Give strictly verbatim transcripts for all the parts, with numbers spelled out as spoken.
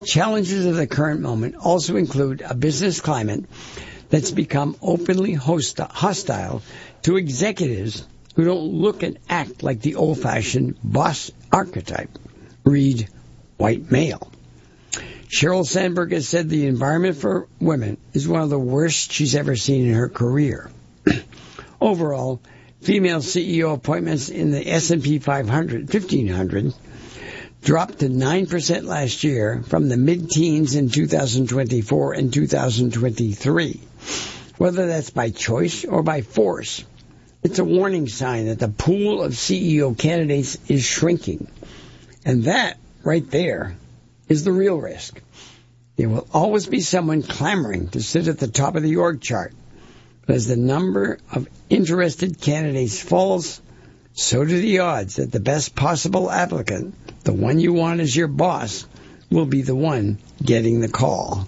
Challenges of the current moment also include a business climate that's become openly hosti- hostile to executives who don't look and act like the old-fashioned boss archetype. Read white male. Sheryl Sandberg has said the environment for women is one of the worst she's ever seen in her career. Overall, female C E O appointments in the S and P five hundred, fifteen hundred dropped to nine percent last year from the mid-teens in two thousand twenty-four and two thousand twenty-three. Whether that's by choice or by force, it's a warning sign that the pool of C E O candidates is shrinking. And that, right there, is the real risk. There will always be someone clamoring to sit at the top of the org chart. But as the number of interested candidates falls, so do the odds that the best possible applicant, the one you want as your boss, will be the one getting the call.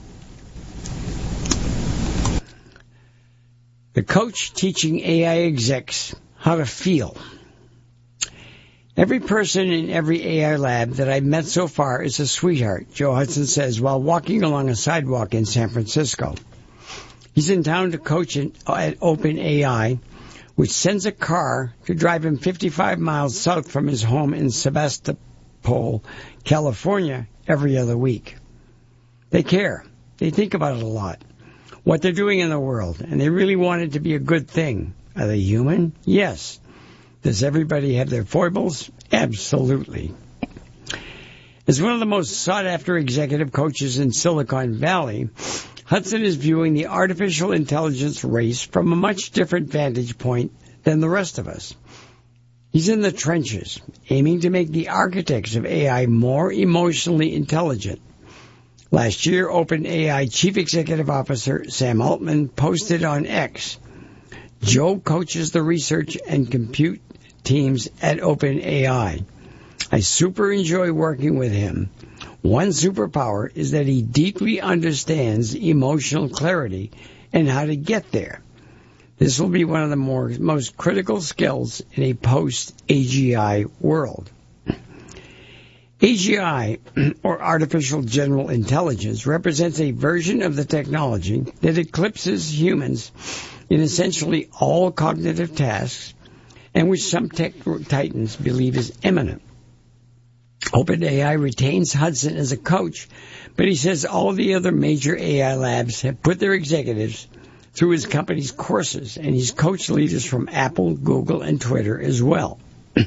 The coach teaching A I execs how to feel. Every person in every A I lab that I've met so far is a sweetheart, Joe Hudson says while walking along a sidewalk in San Francisco. He's in town to coach at OpenAI, which sends a car to drive him fifty-five miles south from his home in Sebastopol, California, every other week. They care. They think about it a lot, what they're doing in the world, and they really want it to be a good thing. Are they human? Yes. Does everybody have their foibles? Absolutely. As one of the most sought-after executive coaches in Silicon Valley, Hudson is viewing the artificial intelligence race from a much different vantage point than the rest of us. He's in the trenches, aiming to make the architects of A I more emotionally intelligent. Last year, OpenAI Chief Executive Officer Sam Altman posted on X, Joe coaches the research and compute teams at OpenAI. I super enjoy working with him. One superpower is that he deeply understands emotional clarity and how to get there. This will be one of the more, most critical skills in a post-A G I world. A G I, or Artificial General Intelligence, represents a version of the technology that eclipses humans in essentially all cognitive tasks and which some tech titans believe is imminent. OpenAI retains Hudson as a coach, but he says all the other major A I labs have put their executives through his company's courses, and he's coached leaders from Apple, Google, and Twitter as well.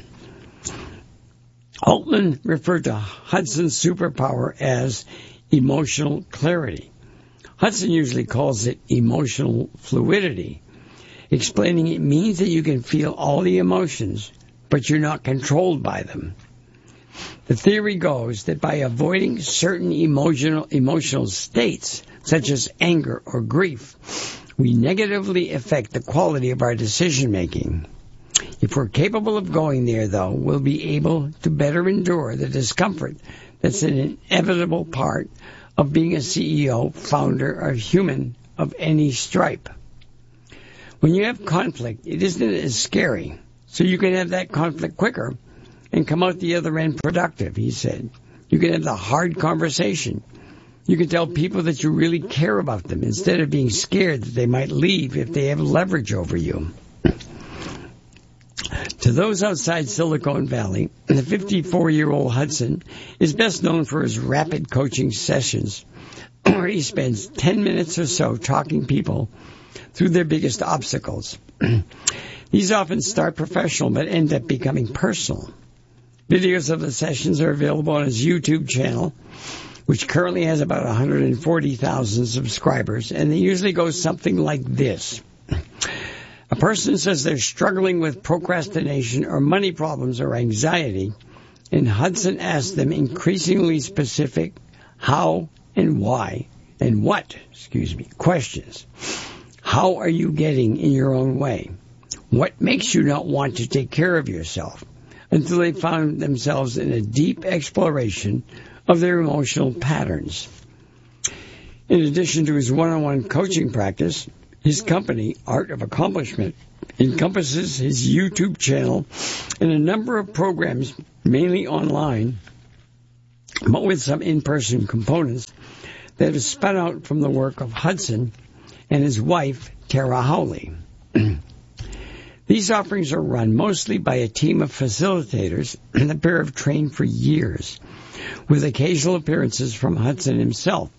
Altman referred to Hudson's superpower as emotional clarity. Hudson usually calls it emotional fluidity, explaining it means that you can feel all the emotions, but you're not controlled by them. The theory goes that by avoiding certain emotional emotional states, such as anger or grief, we negatively affect the quality of our decision-making. If we're capable of going there, though, we'll be able to better endure the discomfort that's an inevitable part of being a C E O, founder, or human of any stripe. When you have conflict, it isn't as scary, so you can have that conflict quicker and come out the other end productive, he said. You can have the hard conversation. You can tell people that you really care about them instead of being scared that they might leave if they have leverage over you. To those outside Silicon Valley, the fifty-four-year-old Hudson is best known for his rapid coaching sessions, where he spends ten minutes or so talking people through their biggest obstacles. These often start professional but end up becoming personal. Videos of the sessions are available on his YouTube channel, which currently has about one hundred forty thousand subscribers, and they usually go something like this. A person says they're struggling with procrastination or money problems or anxiety, and Hudson asks them increasingly specific how and why and what, excuse me, questions. How are you getting in your own way? What makes you not want to take care of yourself? Until they found themselves in a deep exploration of their emotional patterns. In addition to his one-on-one coaching practice, his company, Art of Accomplishment, encompasses his YouTube channel and a number of programs, mainly online, but with some in-person components that have spun out from the work of Hudson and his wife, Tara Howley. These offerings are run mostly by a team of facilitators, and the pair have trained for years, with occasional appearances from Hudson himself.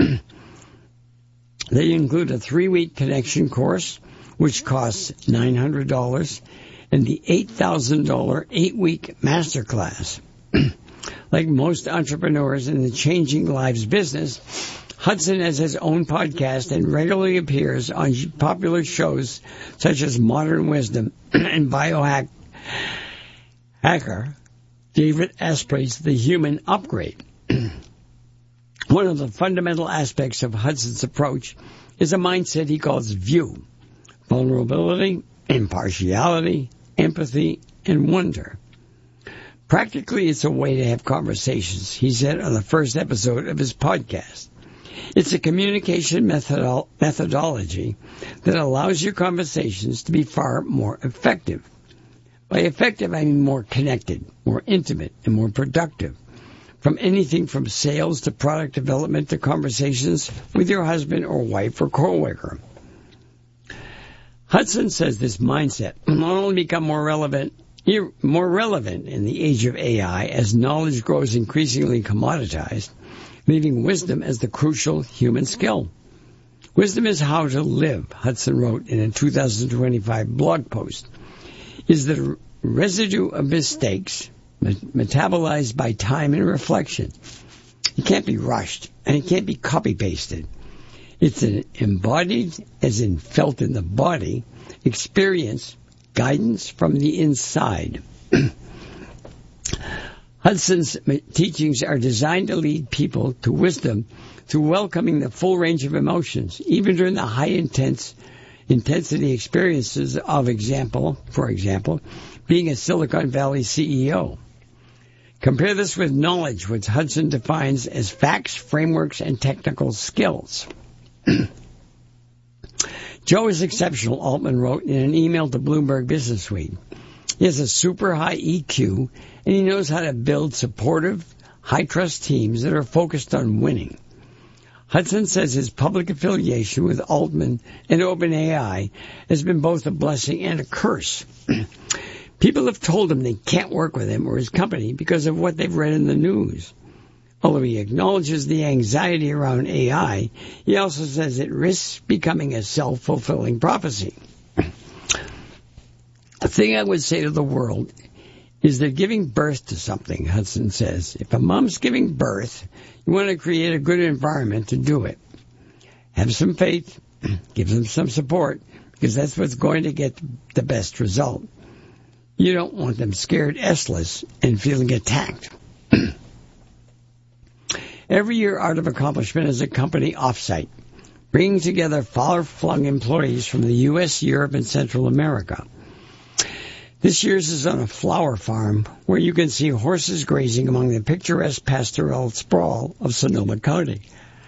They include a three-week connection course, which costs nine hundred dollars, and the eight thousand dollars eight-week masterclass. Like most entrepreneurs in the changing lives business, Hudson has his own podcast and regularly appears on popular shows such as Modern Wisdom and Biohack Hacker, David Asprey's The Human Upgrade. One of the fundamental aspects of Hudson's approach is a mindset he calls VIEW: vulnerability, impartiality, empathy, and wonder. Practically, it's a way to have conversations, he said on the first episode of his podcast. It's a communication methodol- methodology that allows your conversations to be far more effective. By effective, I mean more connected, more intimate, and more productive. From anything from sales to product development to conversations with your husband or wife or coworker. Hudson says this mindset will not only become more relevant, more relevant in the age of A I as knowledge grows increasingly commoditized, leaving wisdom as the crucial human skill. Wisdom is how to live, Hudson wrote in a two thousand twenty-five blog post, is the residue of mistakes metabolized by time and reflection. It can't be rushed, and it can't be copy-pasted. It's an embodied, as in felt in the body, experience, guidance from the inside. Hudson's teachings are designed to lead people to wisdom through welcoming the full range of emotions, even during the high intense intensity experiences of example, for example, being a Silicon Valley C E O. Compare this with knowledge, which Hudson defines as facts, frameworks, and technical skills. Joe is exceptional, Altman wrote in an email to Bloomberg Businessweek. He has a super high E Q, and he knows how to build supportive, high-trust teams that are focused on winning. Hudson says his public affiliation with Altman and OpenAI has been both a blessing and a curse. People have told him they can't work with him or his company because of what they've read in the news. Although he acknowledges the anxiety around A I, he also says it risks becoming a self-fulfilling prophecy. The thing I would say to the world is that giving birth to something, Hudson says, if a mom's giving birth, you want to create a good environment to do it. Have some faith, give them some support, because that's what's going to get the best result. You don't want them scared S-less and feeling attacked. Every year, Art of Accomplishment is a company offsite, bringing together far-flung employees from the U S, Europe, and Central America. This year's is on a flower farm where you can see horses grazing among the picturesque pastoral sprawl of Sonoma County.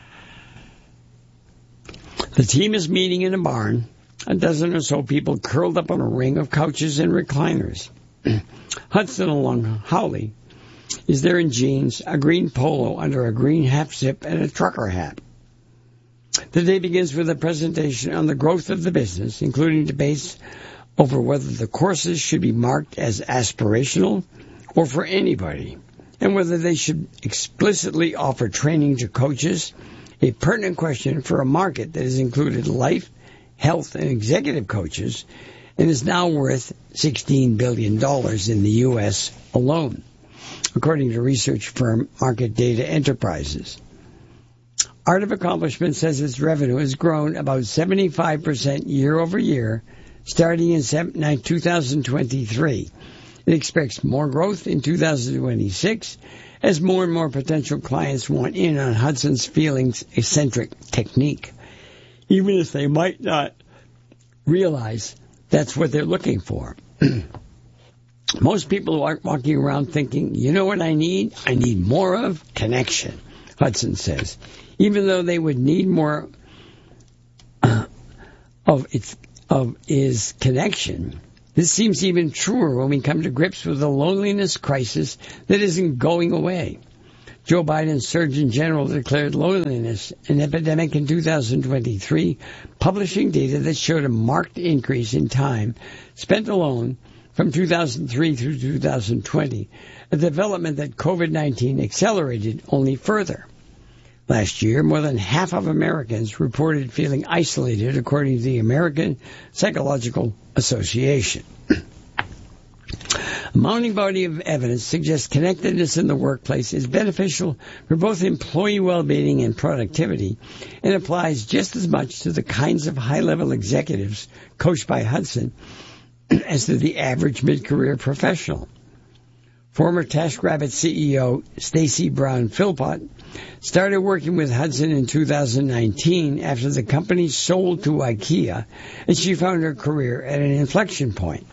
The team is meeting in a barn, a dozen or so people curled up on a ring of couches and recliners. Hudson, along Howley, is there in jeans, a green polo under a green half-zip, and a trucker hat. The day begins with a presentation on the growth of the business, including debates over whether the courses should be marked as aspirational or for anybody, and whether they should explicitly offer training to coaches, a pertinent question for a market that has included life, health, and executive coaches, and is now worth sixteen billion dollars in the U S alone, according to research firm Market Data Enterprises. Art of Accomplishment says its revenue has grown about seventy-five percent year over year, starting in two thousand twenty-three. It expects more growth in two thousand twenty-six as more and more potential clients want in on Hudson's feelings-eccentric technique, even if they might not realize that's what they're looking for. Most people aren't walking around thinking, you know what I need? I need more of connection, Hudson says. Even though they would need more uh, of its of is connection. This seems even truer when we come to grips with the loneliness crisis that isn't going away. Joe Biden's Surgeon General declared loneliness an epidemic in two thousand twenty-three, publishing data that showed a marked increase in time spent alone from two thousand three through two thousand twenty, a development that COVID nineteen accelerated only further. Last year, more than half of Americans reported feeling isolated, according to the American Psychological Association. A mounting body of evidence suggests connectedness in the workplace is beneficial for both employee well-being and productivity, and applies just as much to the kinds of high-level executives coached by Hudson as to the average mid-career professional. Former TaskRabbit C E O Stacy Brown Philpott started working with Hudson in two thousand nineteen after the company sold to IKEA, and she found her career at an inflection point.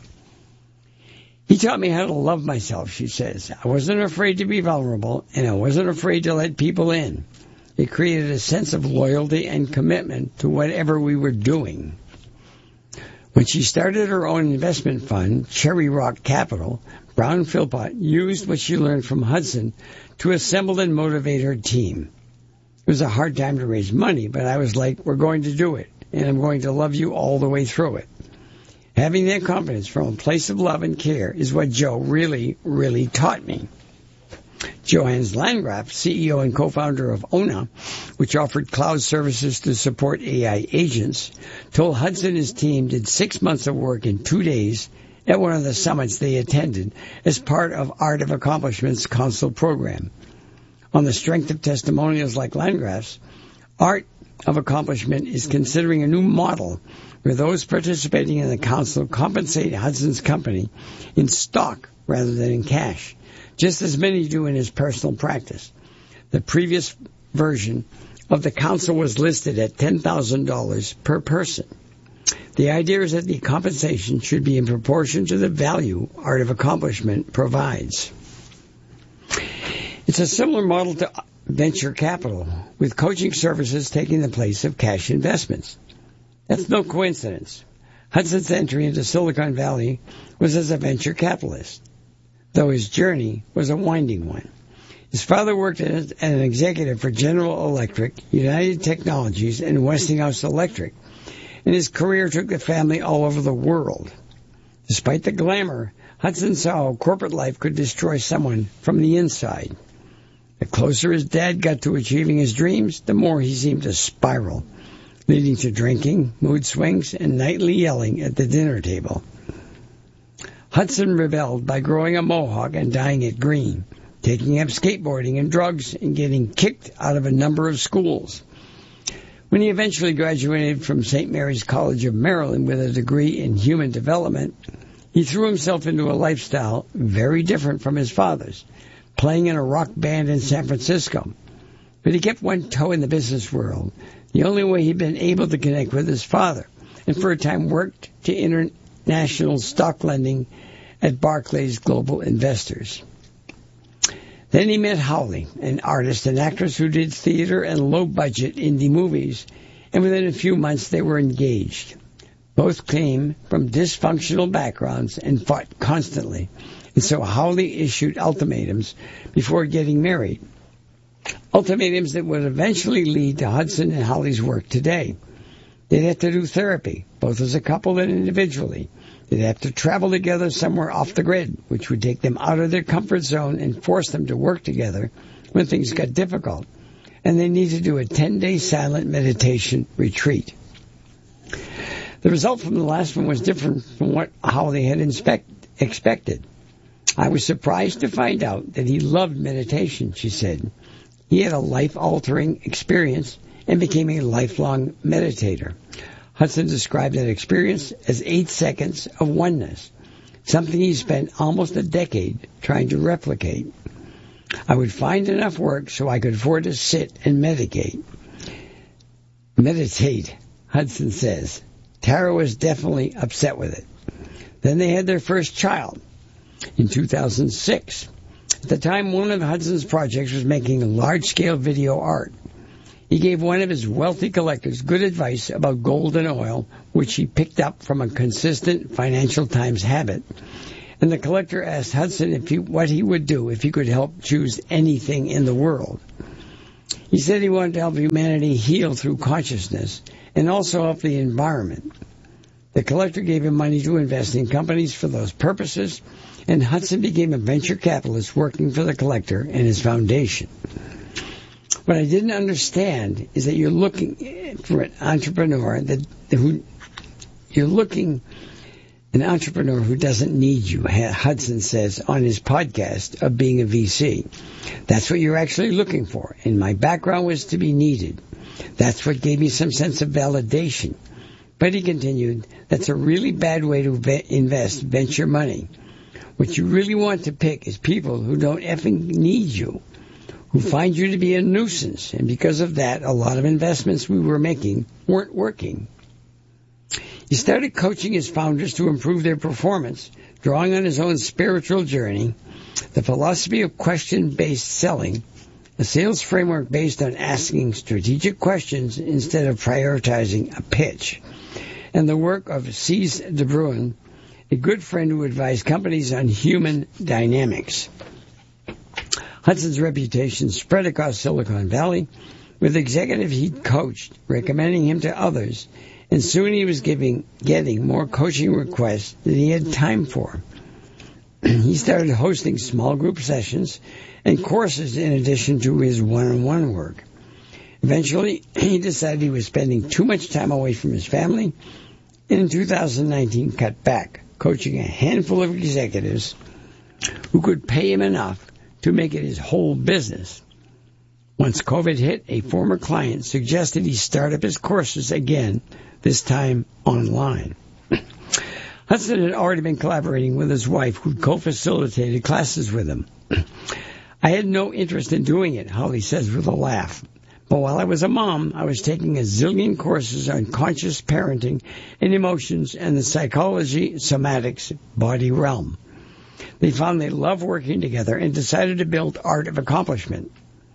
He taught me how to love myself, she says. I wasn't afraid to be vulnerable, and I wasn't afraid to let people in. It created a sense of loyalty and commitment to whatever we were doing. When she started her own investment fund, Cherry Rock Capital, Brown Philpott used what she learned from Hudson to assemble and motivate her team. It was a hard time to raise money, but I was like, we're going to do it, and I'm going to love you all the way through it. Having that confidence from a place of love and care is what Joe really, really taught me. Johannes Landgraf, C E O and co-founder of Ona, which offered cloud services to support A I agents, told Hudson his team did six months of work in two days at one of the summits they attended as part of Art of Accomplishment's Council program. On the strength of testimonials like Landgraf's, Art of Accomplishment is considering a new model where those participating in the council compensate Hudson's company in stock rather than in cash, just as many do in his personal practice. The previous version of the council was listed at ten thousand dollars per person. The idea is that the compensation should be in proportion to the value Art of Accomplishment provides. It's a similar model to venture capital, with coaching services taking the place of cash investments. That's no coincidence. Hudson's entry into Silicon Valley was as a venture capitalist, though his journey was a winding one. His father worked as an executive for General Electric, United Technologies, and Westinghouse Electric, and his career took the family all over the world. Despite the glamour, Hudson saw how corporate life could destroy someone from the inside. The closer his dad got to achieving his dreams, the more he seemed to spiral, leading to drinking, mood swings, and nightly yelling at the dinner table. Hudson rebelled by growing a mohawk and dyeing it green, taking up skateboarding and drugs, and getting kicked out of a number of schools. When he eventually graduated from Saint Mary's College of Maryland with a degree in human development, he threw himself into a lifestyle very different from his father's, playing in a rock band in San Francisco. But he kept one toe in the business world, the only way he'd been able to connect with his father, and for a time worked to international stock lending at Barclays Global Investors. Then he met Holly, an artist and actress who did theater and low-budget indie movies, and within a few months they were engaged. Both came from dysfunctional backgrounds and fought constantly, and so Holly issued ultimatums before getting married. Ultimatums that would eventually lead to Hudson and Holly's work today. They'd have to do therapy, both as a couple and individually. They'd have to travel together somewhere off the grid, which would take them out of their comfort zone and force them to work together when things got difficult. And they need to do a ten-day silent meditation retreat. The result from the last one was different from what Holly had inspect, expected. I was surprised to find out that he loved meditation, she said. He had a life-altering experience and became a lifelong meditator. Hudson described that experience as eight seconds of oneness, something he spent almost a decade trying to replicate. I would find enough work so I could afford to sit and meditate. Meditate, Hudson says. Tara was definitely upset with it. Then they had their first child in two thousand six. At the time, one of Hudson's projects was making large-scale video art. He gave one of his wealthy collectors good advice about gold and oil, which he picked up from a consistent Financial Times habit, And the collector asked Hudson if he, what he would do if he could help choose anything in the world. He said he wanted to help humanity heal through consciousness and also help the environment. The collector gave him money to invest in companies for those purposes, and Hudson became a venture capitalist working for the collector and his foundation. What I didn't understand is that you're looking for an entrepreneur that who you're looking an entrepreneur who doesn't need you, Hudson says on his podcast of being a V C. That's what you're actually looking for, and my background was to be needed. That's what gave me some sense of validation. But he continued, that's a really bad way to ve- invest venture money. What you really want to pick is people who don't effing need you, who find you to be a nuisance, and because of that, a lot of investments we were making weren't working. He started coaching his founders to improve their performance, drawing on his own spiritual journey, the philosophy of question-based selling, a sales framework based on asking strategic questions instead of prioritizing a pitch, and the work of Cees de Bruin, a good friend who advised companies on human dynamics. Hudson's reputation spread across Silicon Valley, with executives he'd coached recommending him to others, and soon he was giving, getting more coaching requests than he had time for. He started hosting small group sessions and courses in addition to his one-on-one work. Eventually, he decided he was spending too much time away from his family, and in two thousand nineteen cut back, coaching a handful of executives who could pay him enough to make it his whole business. Once COVID hit, a former client suggested he start up his courses again, this time online. Hudson had already been collaborating with his wife, who co-facilitated classes with him. I had no interest in doing it, Holly says with a laugh. But while I was a mom, I was taking a zillion courses on conscious parenting and emotions and the psychology, somatics, body realm. They found they loved working together and decided to build Art of Accomplishment.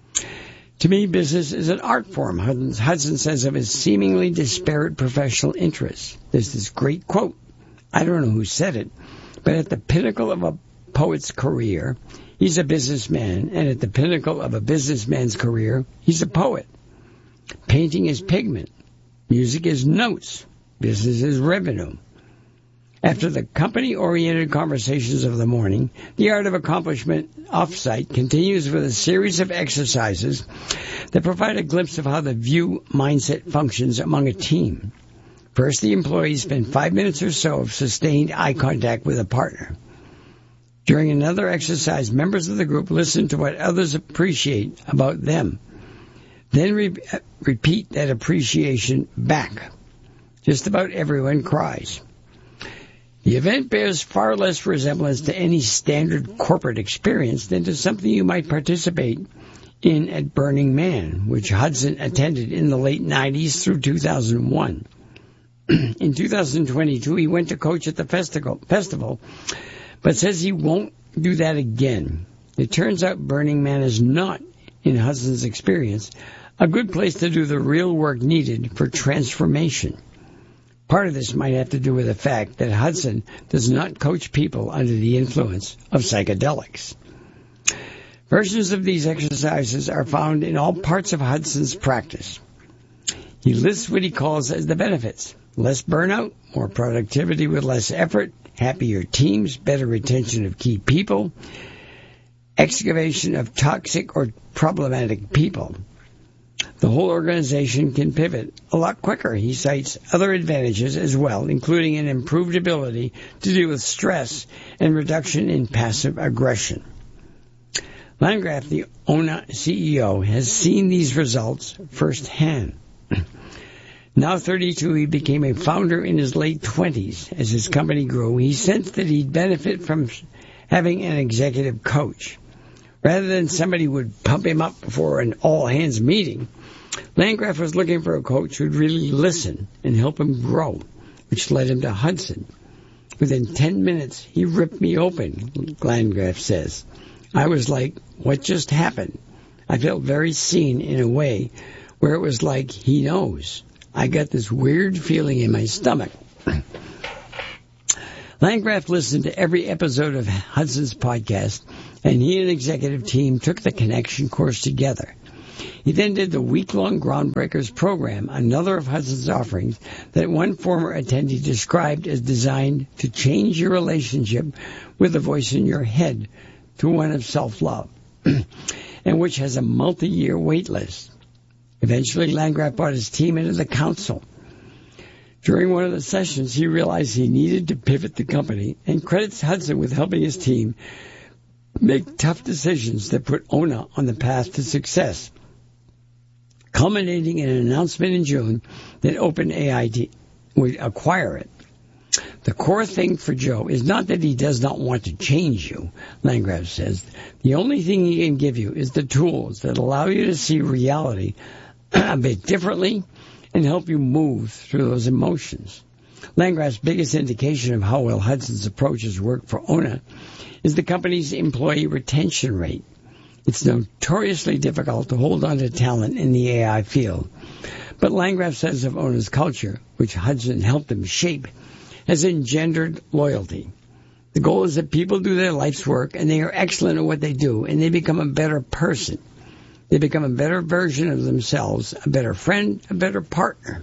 To me, business is an art form, Hudson says of his seemingly disparate professional interests. There's this great quote. I don't know who said it, but at the pinnacle of a poet's career, he's a businessman, and at the pinnacle of a businessman's career, he's a poet. Painting is pigment. Music is notes. Business is revenue. After the company-oriented conversations of the morning, the Art of Accomplishment offsite continues with a series of exercises that provide a glimpse of how the view mindset functions among a team. First, the employees spend five minutes or so of sustained eye contact with a partner. During another exercise, members of the group listen to what others appreciate about them. Then re- repeat that appreciation back. Just about everyone cries. The event bears far less resemblance to any standard corporate experience than to something you might participate in at Burning Man, which Hudson attended in the late nineties through two thousand one. In two thousand twenty-two, he went to coach at the festival, festival, but says he won't do that again. It turns out Burning Man is not, in Hudson's experience, a good place to do the real work needed for transformation. Part of this might have to do with the fact that Hudson does not coach people under the influence of psychedelics. Versions of these exercises are found in all parts of Hudson's practice. He lists what he calls as the benefits: less burnout, more productivity with less effort, happier teams, better retention of key people, excavation of toxic or problematic people. The whole organization can pivot a lot quicker. He cites other advantages as well, including an improved ability to deal with stress and reduction in passive aggression. Landgraf, the O N A C E O, has seen these results firsthand. Now thirty-two, he became a founder in his late twenties. As his company grew, he sensed that he'd benefit from having an executive coach. Rather than somebody who would pump him up before an all-hands meeting, Landgraf was looking for a coach who'd really listen and help him grow, which led him to Hudson. Within ten minutes, he ripped me open, Landgraf says. I was like, what just happened? I felt very seen in a way where it was like he knows. I got this weird feeling in my stomach. Landgraf listened to every episode of Hudson's podcast, and he and the executive team took the connection course together. He then did the week-long Groundbreakers program, another of Hudson's offerings that one former attendee described as designed to change your relationship with the voice in your head to one of self-love, and which has a multi-year wait list. Eventually, Landgraf brought his team into the council. During one of the sessions, he realized he needed to pivot the company and credits Hudson with helping his team make tough decisions that put Ona on the path to success, culminating in an announcement in June that OpenAI would acquire it. The core thing for Joe is not that he does not want to change you, Landgraf says. The only thing he can give you is the tools that allow you to see reality a bit differently and help you move through those emotions. Landgraf's biggest indication of how well Hudson's approaches work for Ona is the company's employee retention rate. It's notoriously difficult to hold on to talent in the A I field. But Landgraf says of Ona's culture, which Hudson helped him shape, has engendered loyalty. The goal is that people do their life's work and they are excellent at what they do and they become a better person. They become a better version of themselves, a better friend, a better partner.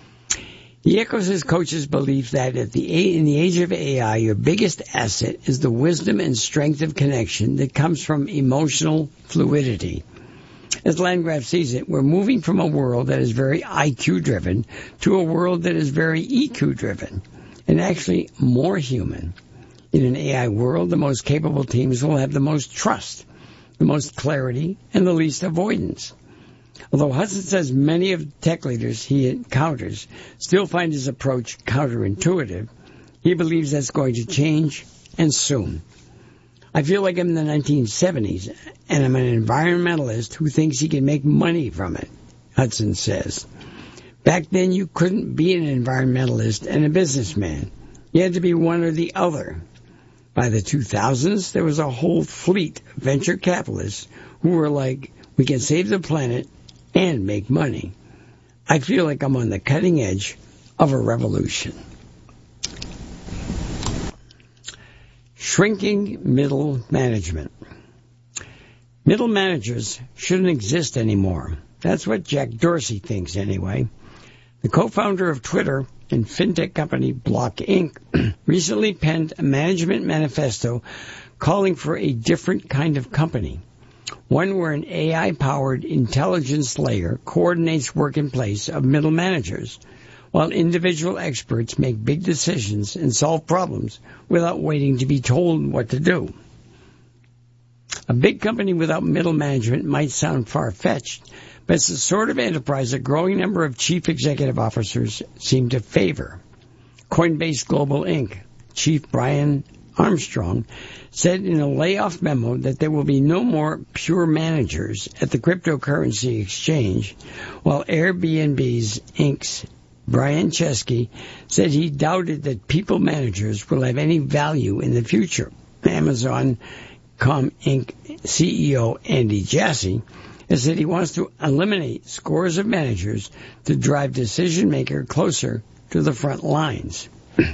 He echoes his coach's belief that at the, in the age of A I, your biggest asset is the wisdom and strength of connection that comes from emotional fluidity. As Landgraf sees it, we're moving from a world that is very I Q-driven to a world that is very E Q-driven, and actually more human. In an A I world, the most capable teams will have the most trust, the most clarity, and the least avoidance. Although Hudson says many of the tech leaders he encounters still find his approach counterintuitive, he believes that's going to change, and soon. I feel like I'm in the nineteen seventies, and I'm an environmentalist who thinks he can make money from it, Hudson says. Back then, you couldn't be an environmentalist and a businessman. You had to be one or the other. By the two thousands, there was a whole fleet of venture capitalists who were like, we can save the planet and make money. I feel like I'm on the cutting edge of a revolution. Shrinking middle management. Middle managers shouldn't exist anymore. That's what Jack Dorsey thinks anyway. The co-founder of Twitter and fintech company Block Incorporated recently penned a management manifesto calling for a different kind of company, one where an A I-powered intelligence layer coordinates work in place of middle managers, while individual experts make big decisions and solve problems without waiting to be told what to do. A big company without middle management might sound far-fetched, but it's the sort of enterprise a growing number of chief executive officers seem to favor. Coinbase Global Incorporated Chief Brian Armstrong said in a layoff memo that there will be no more pure managers at the cryptocurrency exchange, while Airbnb's Incorporated's Brian Chesky said he doubted that people managers will have any value in the future. Amazon dot com Incorporated C E O Andy Jassy has said he wants to eliminate scores of managers to drive decision-maker closer to the front lines.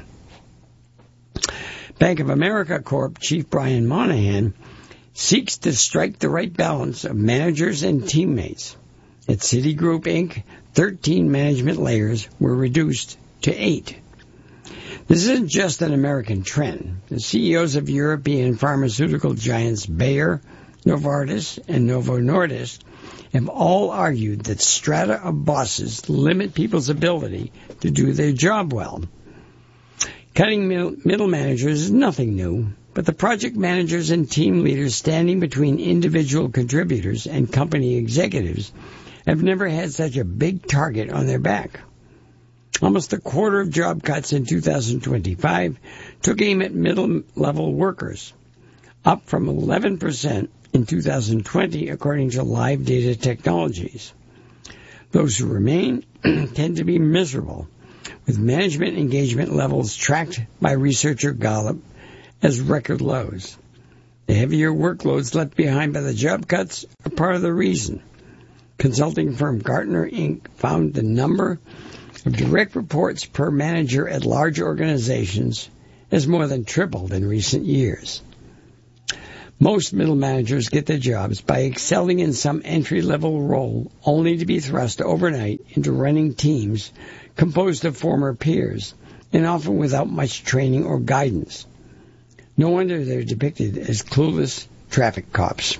Bank of America Corp Chief Brian Moynihan seeks to strike the right balance of managers and teammates. At Citigroup Incorporated, thirteen management layers were reduced to eight. This isn't just an American trend. The C E Os of European pharmaceutical giants Bayer, Novartis, and Novo Nordisk have all argued that strata of bosses limit people's ability to do their job well. Cutting middle managers is nothing new, but the project managers and team leaders standing between individual contributors and company executives have never had such a big target on their back. Almost a quarter of job cuts in two thousand twenty-five took aim at middle-level workers, up from eleven percent in two thousand twenty, according to Live Data Technologies. Those who remain tend to be miserable, with management engagement levels tracked by researcher Gallup as record lows. The heavier workloads left behind by the job cuts are part of the reason. Consulting firm Gartner Incorporated found the number of direct reports per manager at large organizations has more than tripled in recent years. Most middle managers get their jobs by excelling in some entry-level role, only to be thrust overnight into running teams composed of former peers, and often without much training or guidance. No wonder they're depicted as clueless traffic cops.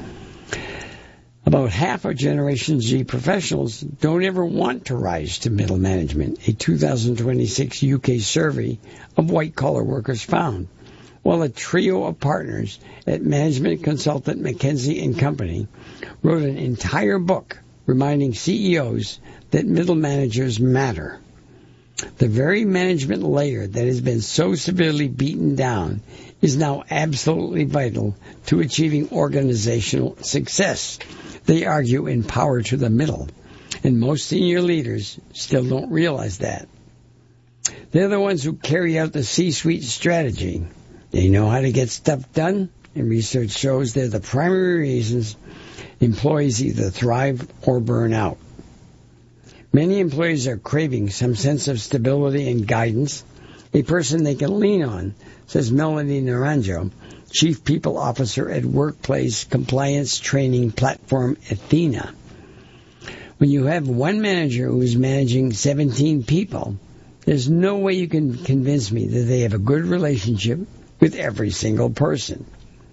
About half of Generation Z professionals don't ever want to rise to middle management, a two thousand twenty-six U K survey of white-collar workers found, while a trio of partners at management consultant McKinsey and Company wrote an entire book reminding C E Os that middle managers matter. The very management layer that has been so severely beaten down is now absolutely vital to achieving organizational success. They argue in Power to the Middle, and most senior leaders still don't realize that. They're the ones who carry out the C-suite strategy. They know how to get stuff done, and research shows they're the primary reasons employees either thrive or burn out. Many employees are craving some sense of stability and guidance, a person they can lean on, says Melanie Naranjo, Chief People Officer at workplace compliance training platform Athena. When you have one manager who is managing seventeen people, there's no way you can convince me that they have a good relationship with every single person.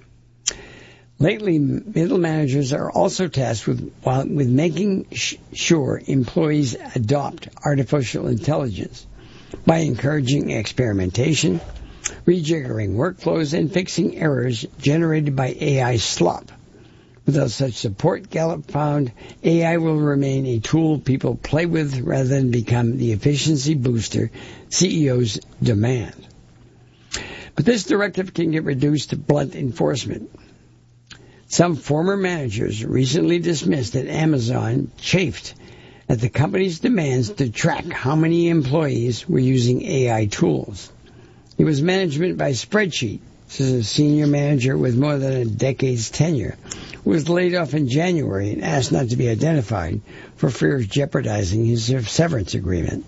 Lately, middle managers are also tasked with, with making sh- sure employees adopt artificial intelligence by encouraging experimentation, rejiggering workflows, and fixing errors generated by A I slop. Without such support, Gallup found A I will remain a tool people play with rather than become the efficiency booster C E Os demand. But this directive can get reduced to blunt enforcement. Some former managers recently dismissed that Amazon chafed at the company's demands to track how many employees were using A I tools. It was management by spreadsheet, says a senior manager with more than a decade's tenure, who was laid off in January and asked not to be identified for fear of jeopardizing his severance agreement.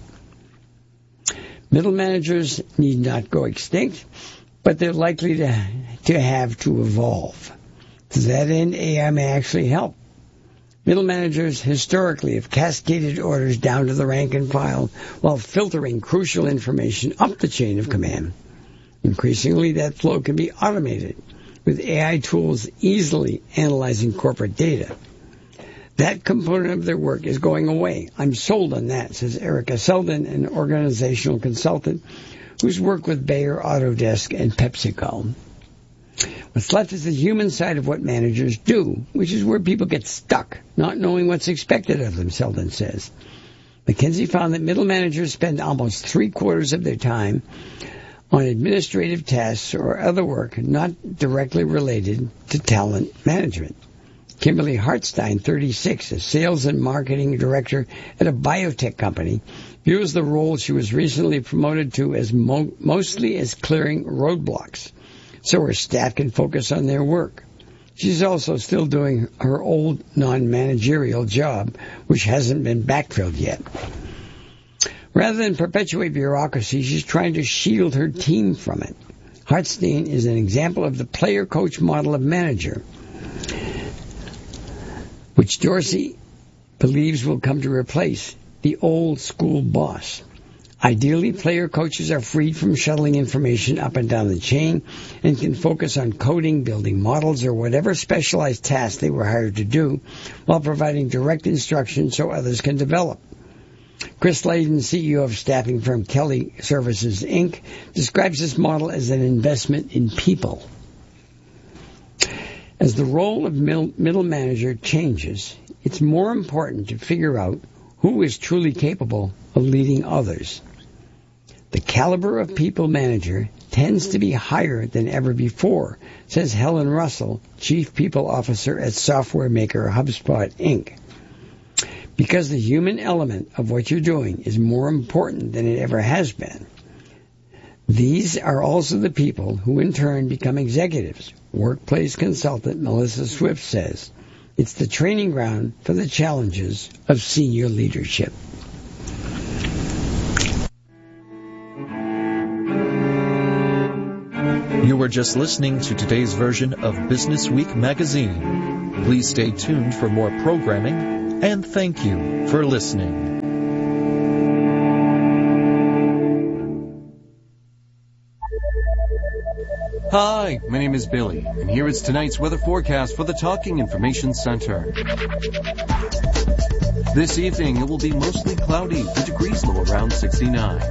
Middle managers need not go extinct, but they're likely to, to have to evolve. To that end, A I may actually help. Middle managers historically have cascaded orders down to the rank and file while filtering crucial information up the chain of command. Increasingly, that flow can be automated, with A I tools easily analyzing corporate data. That component of their work is going away. I'm sold on that, says Erica Selden, an organizational consultant who's worked with Bayer, Autodesk, and PepsiCo. What's left is the human side of what managers do, which is where people get stuck, not knowing what's expected of them, Selden says. McKinsey found that middle managers spend almost three-quarters of their time on administrative tasks or other work not directly related to talent management. Kimberly Hartstein, thirty-six, a sales and marketing director at a biotech company, views the role she was recently promoted to as mo- mostly as clearing roadblocks, so her staff can focus on their work. She's also still doing her old non-managerial job, which hasn't been backfilled yet. Rather than perpetuate bureaucracy, she's trying to shield her team from it. Hartstein is an example of the player-coach model of manager, which Dorsey believes will come to replace the old-school boss. Ideally, player coaches are freed from shuttling information up and down the chain and can focus on coding, building models, or whatever specialized task they were hired to do, while providing direct instruction so others can develop. Chris Layden, C E O of staffing firm Kelly Services, Incorporated, describes this model as an investment in people. As the role of middle manager changes, it's more important to figure out who is truly capable of leading others. The caliber of people manager tends to be higher than ever before, says Helen Russell, Chief People Officer at software maker HubSpot, Incorporated. Because the human element of what you're doing is more important than it ever has been. These are also the people who in turn become executives. Workplace consultant Melissa Swift says, it's the training ground for the challenges of senior leadership. were just listening to today's version of Business Week magazine. Please stay tuned for more programming, and thank you for listening. Hi, my name is Billy, and here is tonight's weather forecast for the Talking Information Center. This evening, it will be mostly cloudy, with degrees low around sixty-nine.